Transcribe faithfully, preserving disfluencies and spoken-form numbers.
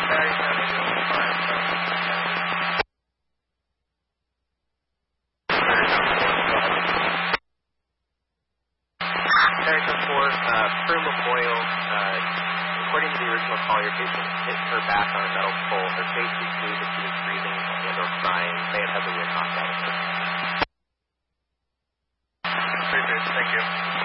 Patty seven eight five. Patty seven four, uh, for Memorial, uh, according to the original call, your patient hit her back on a metal pole. Her face was blue, but she was breathing and or crying. May have had the rear contact with her. Appreciate it. Thank you.